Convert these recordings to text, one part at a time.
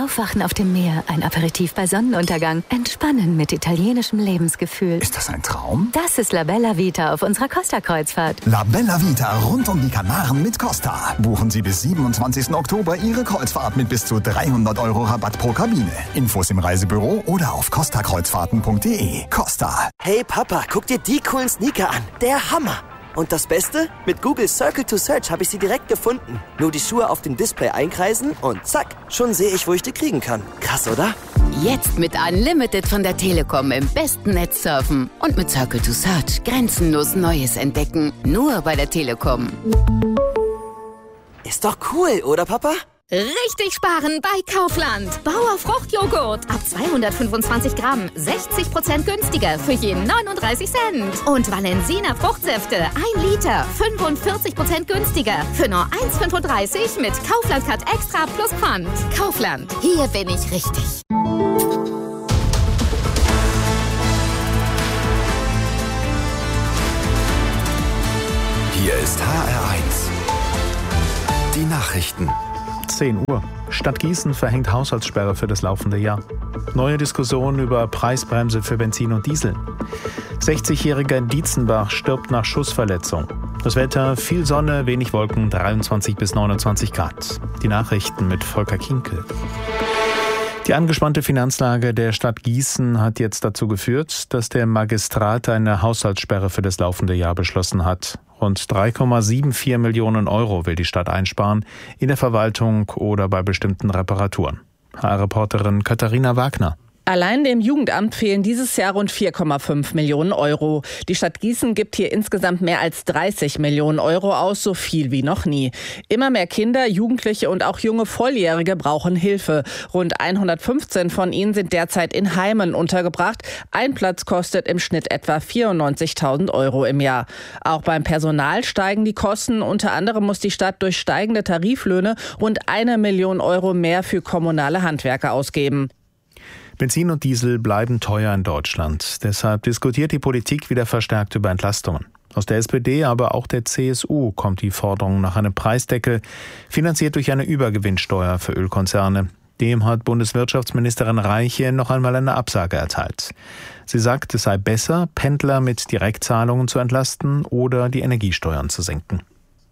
Aufwachen auf dem Meer, ein Aperitif bei Sonnenuntergang, Entspannen mit italienischem Lebensgefühl. Ist das ein Traum? Das ist La Bella Vita auf unserer Costa-Kreuzfahrt. La Bella Vita rund um die Kanaren mit Costa. Buchen Sie bis 27. Oktober Ihre Kreuzfahrt mit bis zu 300 € Rabatt pro Kabine. Infos im Reisebüro oder auf costakreuzfahrten.de. Costa. Hey Papa, guck dir die coolen Sneaker an. Der Hammer. Und das Beste? Mit Google Circle to Search habe ich sie direkt gefunden. Nur die Schuhe auf dem Display einkreisen und zack, schon sehe ich, wo ich die kriegen kann. Krass, oder? Jetzt mit Unlimited von der Telekom im besten Netz surfen. Und mit Circle to Search grenzenlos Neues entdecken. Nur bei der Telekom. Ist doch cool, oder Papa? Richtig sparen bei Kaufland. Bauer Fruchtjoghurt ab 225 Gramm, 60% günstiger für je 39 Cent. Und Valensina Fruchtsäfte 1 Liter, 45% günstiger für nur 1,35 mit Kaufland Card Extra plus Pfand. Kaufland, hier bin ich richtig. Hier ist HR1. Die Nachrichten. 10 Uhr. Stadt Gießen verhängt Haushaltssperre für das laufende Jahr. Neue Diskussion über Preisbremse für Benzin und Diesel. 60-jähriger in Dietzenbach stirbt nach Schussverletzung. Das Wetter, viel Sonne, wenig Wolken, 23 bis 29 Grad. Die Nachrichten mit Volker Kinkel. Die angespannte Finanzlage der Stadt Gießen hat jetzt dazu geführt, dass der Magistrat eine Haushaltssperre für das laufende Jahr beschlossen hat. Rund 3,74 Millionen € will die Stadt einsparen, in der Verwaltung oder bei bestimmten Reparaturen. HR-Reporterin Katharina Wagner. Allein dem Jugendamt fehlen dieses Jahr rund 4,5 Millionen €. Die Stadt Gießen gibt hier insgesamt mehr als 30 Millionen € aus, so viel wie noch nie. Immer mehr Kinder, Jugendliche und auch junge Volljährige brauchen Hilfe. Rund 115 von ihnen sind derzeit in Heimen untergebracht. Ein Platz kostet im Schnitt etwa 94.000 € im Jahr. Auch beim Personal steigen die Kosten. Unter anderem muss die Stadt durch steigende Tariflöhne rund 1 Million € mehr für kommunale Handwerker ausgeben. Benzin und Diesel bleiben teuer in Deutschland. Deshalb diskutiert die Politik wieder verstärkt über Entlastungen. Aus der SPD, aber auch der CSU kommt die Forderung nach einem Preisdeckel, finanziert durch eine Übergewinnsteuer für Ölkonzerne. Dem hat Bundeswirtschaftsministerin Reiche noch einmal eine Absage erteilt. Sie sagt, es sei besser, Pendler mit Direktzahlungen zu entlasten oder die Energiesteuern zu senken.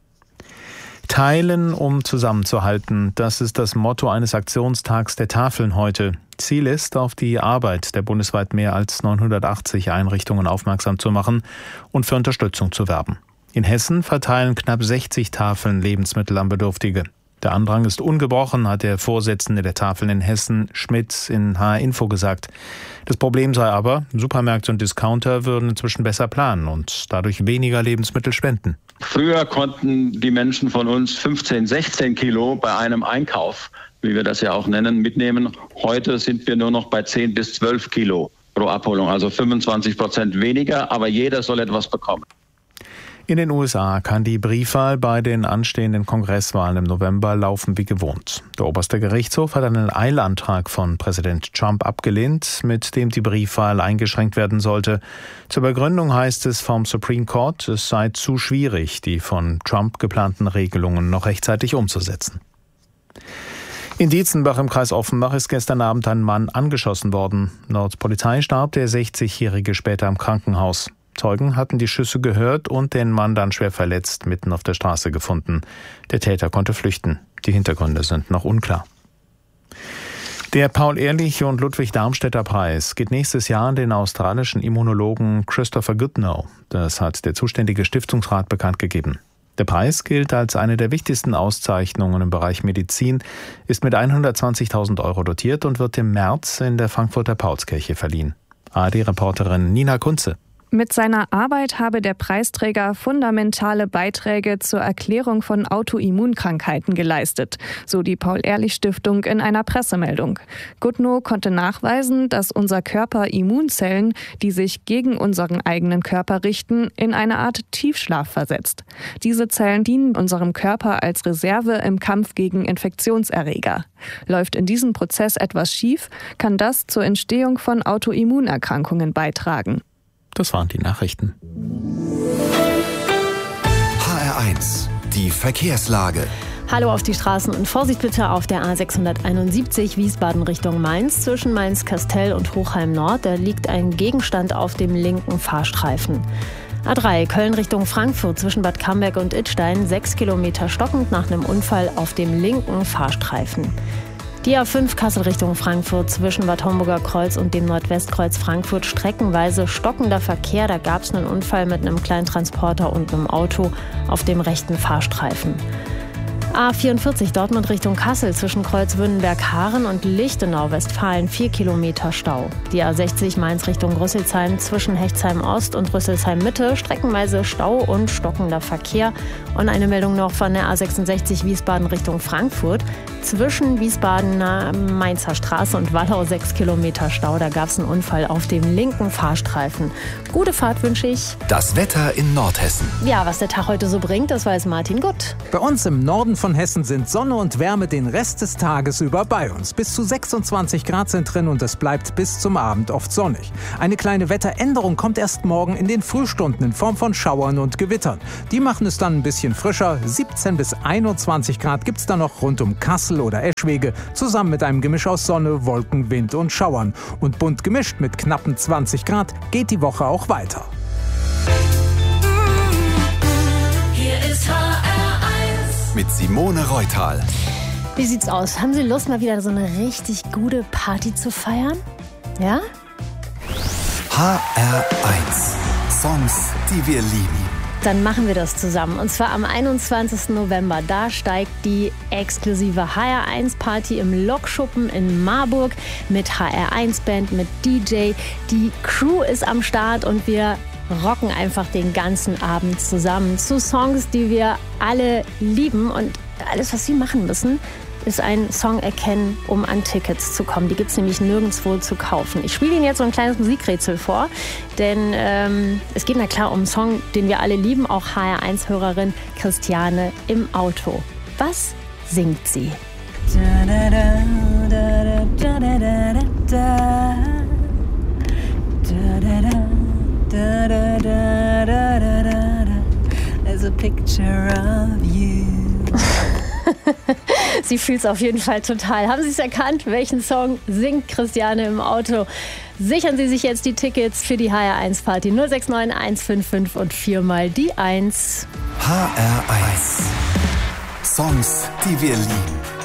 Teilen, um zusammenzuhalten, das ist das Motto eines Aktionstags der Tafeln heute. Ziel ist, auf die Arbeit der bundesweit mehr als 980 Einrichtungen aufmerksam zu machen und für Unterstützung zu werben. In Hessen verteilen knapp 60 Tafeln Lebensmittel an Bedürftige. Der Andrang ist ungebrochen, hat der Vorsitzende der Tafeln in Hessen, Schmidt, in HR Info gesagt. Das Problem sei aber, Supermärkte und Discounter würden inzwischen besser planen und dadurch weniger Lebensmittel spenden. Früher konnten die Menschen von uns 15, 16 Kilo bei einem Einkauf, wie wir das ja auch nennen, mitnehmen. Heute sind wir nur noch bei 10 bis 12 Kilo pro Abholung, also 25% weniger, aber jeder soll etwas bekommen. In den USA kann die Briefwahl bei den anstehenden Kongresswahlen im November laufen wie gewohnt. Der oberste Gerichtshof hat einen Eilantrag von Präsident Trump abgelehnt, mit dem die Briefwahl eingeschränkt werden sollte. Zur Begründung heißt es vom Supreme Court, es sei zu schwierig, die von Trump geplanten Regelungen noch rechtzeitig umzusetzen. In Dietzenbach im Kreis Offenbach ist gestern Abend ein Mann angeschossen worden. Laut Polizei starb der 60-Jährige später im Krankenhaus. Zeugen hatten die Schüsse gehört und den Mann dann schwer verletzt mitten auf der Straße gefunden. Der Täter konnte flüchten. Die Hintergründe sind noch unklar. Der Paul-Ehrlich- und Ludwig-Darmstädter-Preis geht nächstes Jahr an den australischen Immunologen Christopher Goodnow. Das hat der zuständige Stiftungsrat bekannt gegeben. Der Preis gilt als eine der wichtigsten Auszeichnungen im Bereich Medizin, ist mit 120.000 € dotiert und wird im März in der Frankfurter Paulskirche verliehen. ARD-Reporterin Nina Kunze. Mit seiner Arbeit habe der Preisträger fundamentale Beiträge zur Erklärung von Autoimmunkrankheiten geleistet, so die Paul-Ehrlich-Stiftung in einer Pressemeldung. Goodnow konnte nachweisen, dass unser Körper Immunzellen, die sich gegen unseren eigenen Körper richten, in eine Art Tiefschlaf versetzt. Diese Zellen dienen unserem Körper als Reserve im Kampf gegen Infektionserreger. Läuft in diesem Prozess etwas schief, kann das zur Entstehung von Autoimmunerkrankungen beitragen. Das waren die Nachrichten. HR1, die Verkehrslage. Hallo auf die Straßen und Vorsicht bitte auf der A671 Wiesbaden Richtung Mainz. Zwischen Mainz-Kastel und Hochheim Nord, da liegt ein Gegenstand auf dem linken Fahrstreifen. A3 Köln Richtung Frankfurt zwischen Bad Camberg und Idstein, 6 Kilometer stockend nach einem Unfall auf dem linken Fahrstreifen. Die A5 Kassel Richtung Frankfurt zwischen Bad Homburger Kreuz und dem Nordwestkreuz Frankfurt, streckenweise stockender Verkehr. Da gab es einen Unfall mit einem kleinen Transporter und einem Auto auf dem rechten Fahrstreifen. A44 Dortmund Richtung Kassel zwischen Kreuzwünnenberg-Haaren und Lichtenau, Westfalen, 4 Kilometer Stau. Die A60 Mainz Richtung Rüsselsheim zwischen Hechtsheim Ost und Rüsselsheim Mitte, streckenweise Stau und stockender Verkehr. Und eine Meldung noch von der A66 Wiesbaden Richtung Frankfurt. Zwischen Wiesbadener Mainzer Straße und Wallau 6 Kilometer Stau. Da gab es einen Unfall auf dem linken Fahrstreifen. Gute Fahrt wünsche ich. Das Wetter in Nordhessen. Ja, was der Tag heute so bringt, das weiß Martin Gutt. Bei uns im Norden von Hessen sind Sonne und Wärme den Rest des Tages über bei uns. Bis zu 26 Grad sind drin und es bleibt bis zum Abend oft sonnig. Eine kleine Wetteränderung kommt erst morgen in den Frühstunden in Form von Schauern und Gewittern. Die machen es dann ein bisschen frischer. 17 bis 21 Grad gibt es dann noch rund um Kassel oder Eschwege, zusammen mit einem Gemisch aus Sonne, Wolken, Wind und Schauern. Und bunt gemischt mit knappen 20 Grad geht die Woche auch weiter. Hier ist HR1 mit Simone Reutal. Wie sieht's aus? Haben Sie Lust, mal wieder so eine richtig gute Party zu feiern? Ja? HR1 Songs, die wir lieben. Dann machen wir das zusammen. Und zwar am 21. November. Da steigt die exklusive HR1-Party im Lokschuppen in Marburg mit HR1-Band, mit DJ. Die Crew ist am Start und wir rocken einfach den ganzen Abend zusammen zu Songs, die wir alle lieben. Und alles, was Sie machen müssen, ist einen Song erkennen, um an Tickets zu kommen. Die gibt es nämlich nirgendwo zu kaufen. Ich spiele Ihnen jetzt so ein kleines Musikrätsel vor, denn es geht na klar um einen Song, den wir alle lieben, auch HR1-Hörerin Christiane im Auto. Was singt sie? There's a picture of you. Sie fühlt es auf jeden Fall total. Haben Sie es erkannt? Welchen Song singt Christiane im Auto? Sichern Sie sich jetzt die Tickets für die HR1-Party 069 155 und 4 mal die 1. HR1 Songs, die wir lieben.